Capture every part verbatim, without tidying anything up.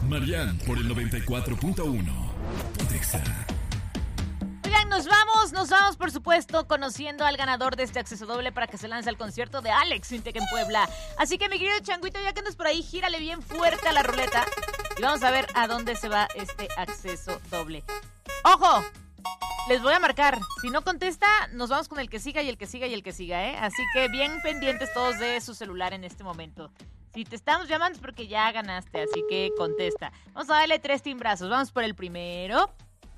Marian por el noventa y cuatro punto uno. Pontexa. Oigan, nos vamos, nos vamos por supuesto conociendo al ganador de este acceso doble para que se lance al concierto de Alex Sintek en Puebla. Así que mi querido Changuito, ya que andas por ahí, gírale bien fuerte a la ruleta y vamos a ver a dónde se va este acceso doble. ¡Ojo! Les voy a marcar. Si no contesta, nos vamos con el que siga y el que siga y el que siga, ¿eh? Así que bien pendientes todos de su celular en este momento. Si te estamos llamando es porque ya ganaste, así que contesta. Vamos a darle tres timbrazos. Vamos por el primero.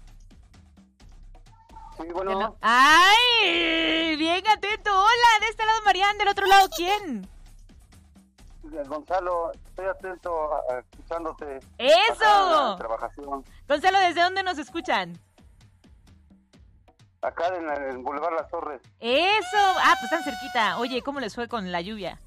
Sí, bueno. bueno. ¡Ay! Bien atento. Hola, de este lado Marian, del otro lado ¿quién? Gonzalo, estoy atento a, a, escuchándote. ¡Eso! En trabajación. Gonzalo, ¿desde dónde nos escuchan? Acá en el Boulevard Las Torres. ¡Eso! Ah, pues tan cerquita. Oye, ¿cómo les fue con la lluvia?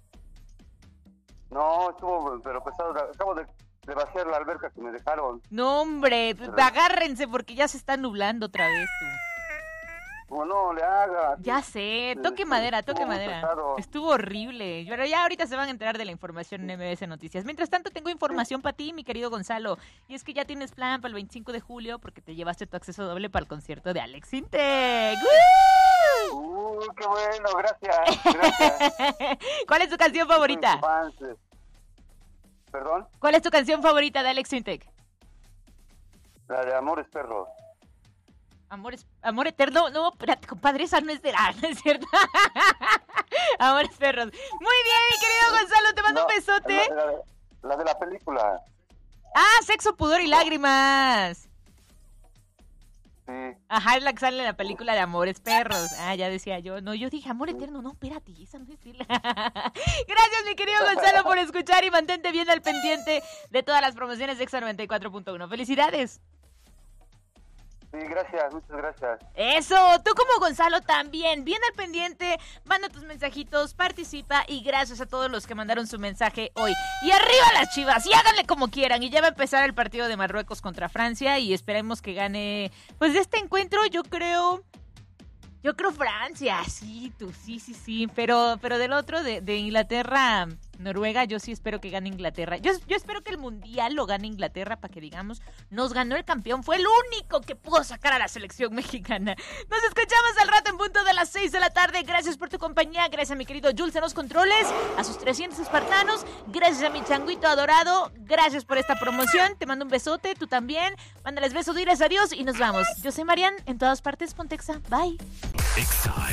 No, estuvo pero pesado. Acabo de, de vaciar la alberca que me dejaron. No, hombre, pero... agárrense porque ya se está nublando otra vez, tú. Como no le haga. Ya sé, toque madera, toque madera. Pesado. Estuvo horrible, pero ya ahorita se van a enterar de la información en M B S Noticias. Mientras tanto, tengo información para ti, mi querido Gonzalo. Y es que ya tienes plan para el veinticinco de julio porque te llevaste tu acceso doble para el concierto de Alex Sintek. ¡Uh! ¡Uh, qué bueno! Gracias, gracias. ¿Cuál es tu canción favorita? ¿Perdón? ¿Cuál es tu canción favorita de Alex Sintek? La de Amores Perros. Amor, amor eterno, no, espérate, compadre, esa no es de la, ¿no es cierto? Amores perros. Muy bien, mi querido Gonzalo, te mando no, un besote. La, la, la de la película. Ah, Sexo, Pudor y Lágrimas. Sí. Ajá, es la que sale en la película de Amores Perros. Ah, ya decía yo. No, yo dije Amor Eterno. No, espérate, esa no es de la... Gracias, mi querido Gonzalo, por escuchar y mantente bien al pendiente de todas las promociones de Exa noventa y cuatro punto uno. ¡Felicidades! Sí, gracias, muchas gracias. Eso, tú como Gonzalo también, bien al pendiente, manda tus mensajitos, participa y gracias a todos los que mandaron su mensaje hoy. Y arriba las Chivas, y háganle como quieran, y ya va a empezar el partido de Marruecos contra Francia y esperemos que gane, pues de este encuentro yo creo, yo creo Francia, sí, tú, sí, sí, sí, pero, pero del otro, de, de Inglaterra... Noruega, yo sí espero que gane Inglaterra. Yo, yo espero que el Mundial lo gane Inglaterra para que digamos, nos ganó el campeón. Fue el único que pudo sacar a la selección mexicana. Nos escuchamos al rato en punto de las seis de la tarde. Gracias por tu compañía. Gracias a mi querido Jules en los controles. A sus trescientos espartanos. Gracias a mi changuito adorado. Gracias por esta promoción. Te mando un besote. Tú también. Mándales besos, diles adiós y nos vamos. Yo soy Marian. En todas partes, Pontexa. Bye. Exa